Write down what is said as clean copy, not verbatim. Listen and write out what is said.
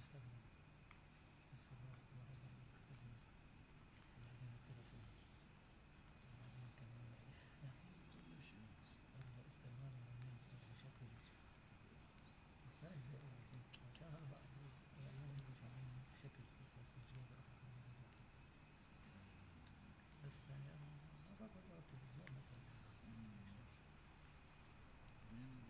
استغنى، بس الواحد خدمة وبعدين التلفون وبعدين كمان كل شيء. استعمال الأونلاين صار بشكل فاجئ ورهيب، عشان هذا الواحد الأونلاين يضغط عليه بشكل أساسي زيادة أكثر من اللزوم. بس يعني أنا بقعد ورا التلفزيون مثلا.